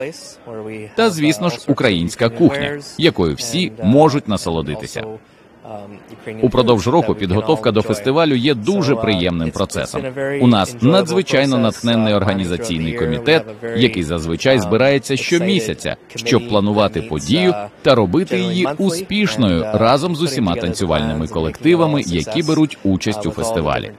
Та, звісно ж, українська кухня, якою всі можуть насолодитися. Упродовж року підготовка до фестивалю є дуже приємним процесом. У нас надзвичайно натхненний організаційний комітет, який зазвичай збирається щомісяця, щоб планувати подію та робити її успішною разом з усіма танцювальними колективами, які беруть участь у фестивалі.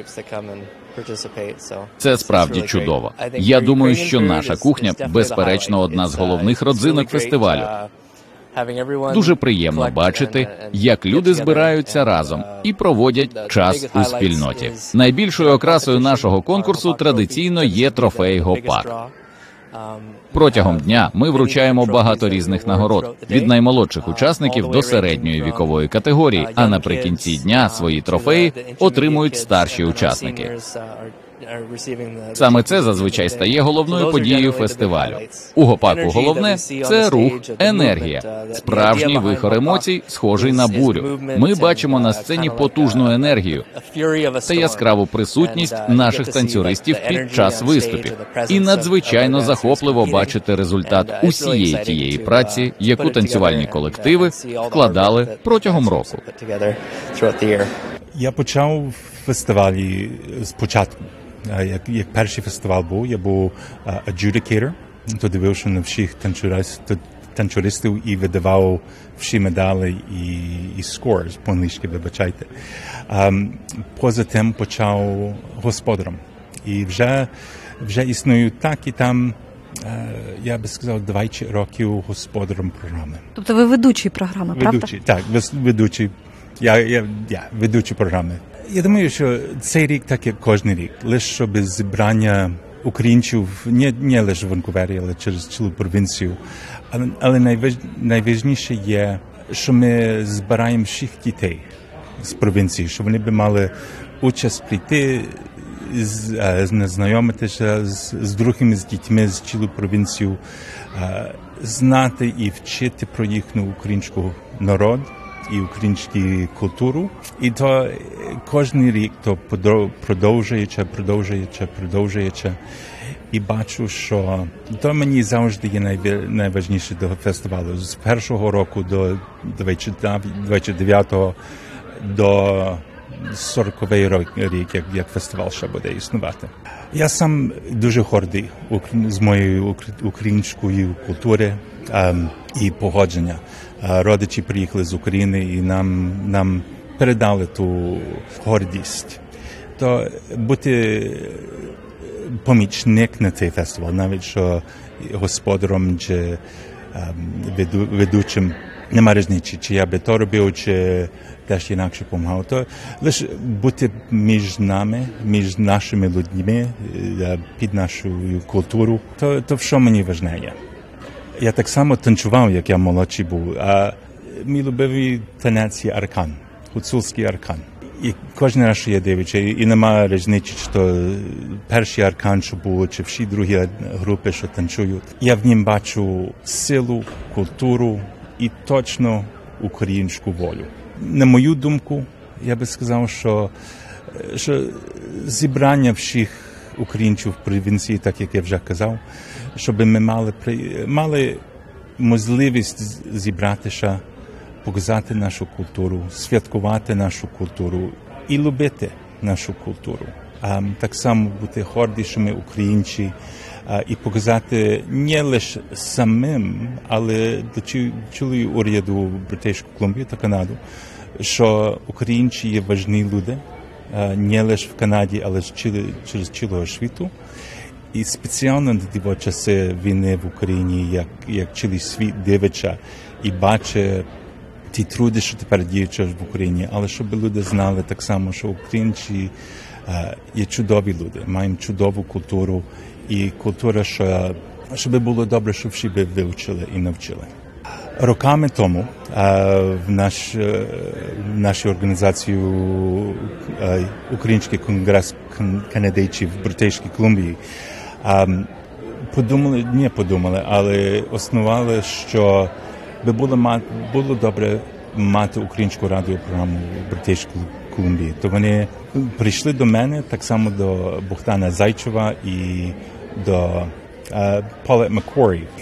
Це справді чудово. Я думаю, що наша кухня, безперечно, одна з головних родзинок фестивалю. Дуже приємно бачити, як люди збираються разом і проводять час у спільноті. Найбільшою окрасою нашого конкурсу традиційно є трофей Гопак. Протягом дня ми вручаємо багато різних нагород, від наймолодших учасників до середньої вікової категорії, а наприкінці дня свої трофеї отримують старші учасники. Саме це зазвичай стає головною подією фестивалю. У Гопаку головне – це рух, енергія, справжній вихор емоцій, схожий на бурю. Ми бачимо на сцені потужну енергію та яскраву присутність наших танцюристів під час виступів. І надзвичайно захопливо бачити результат усієї тієї праці, яку танцювальні колективи вкладали протягом року. Я почав фестивалі спочатку. Як перший фестиваль був, я був adjudicator, то дивився на всіх танцюристів і видавав всі медалі і scores, по-англійськи, вибачайте. Поза тим почав господарем. І вже існую так, і там, я би сказав, 20 років господарем програми. Тобто ви ведучий програми, правда? Ведучий, так, ведучий. Я ведучий програми. Я думаю, що цей рік так, як кожен рік, лише щоб зібрання українців, не лише в Ванкувері, але через цілу провінцію. Але найважніше є, що ми збираємо всіх дітей з провінції, щоб вони б мали участь прийти, знайомитися з другими з дітьми з цілу провінцію, знати і вчити про їхню українську народ і українську культуру. І то кожен рік то продовжується. І бачу, що то мені завжди є найважніше до фестивалю. З першого року до 29-го до 40-й рік, як фестиваль ще буде існувати. Я сам дуже гордий з моєю українською культури і походження. Родичі приїхали з України і нам передали ту гордість. То бути помічник на цей фестиваль, навіть що господаром чи ведучим, нема різниці, чи я би то робив, чи теж інакше допомагав. То лише бути між нами, між нашими людьми, під нашу культуру, то що мені важливе. Я так само танцював, як я молодший був, а мій любивий танець є аркан, гуцульський аркан. І кожен раз, що я дивлюся, і немає різниці, чи то перший аркан, що було, чи всі другі групи, що танцюють. Я в нім бачу силу, культуру і точно українську волю. На мою думку, я би сказав, що зібрання всіх українців в провінції, так як я вже казав, щоб ми мали можливість зібратися, показати нашу культуру, святкувати нашу культуру і любити нашу культуру. Так само бути горді, що ми українці, і показати не лише самим, але до цілої уряду Британської Колумбії та Канаду, що українці є важні люди, не лише в Канаді, але через цілого світу. І спеціально на ті часи війни в Україні, як цілий світ дивиться і бачить ті труди, що тепер діються в Україні, але щоб люди знали так само, що українці є чудові люди, маємо чудову культуру і культура, щоб було добре, щоб всі би вивчили і навчили. Роками тому в нашій організації Український конгрес канадійців в Британській Колумбії подумали, але основали, що би було добре мати українську радіопрограму в Британській Колумбії. То вони прийшли до мене, так само до Богдана Зайчева і до Paulette Macquarie.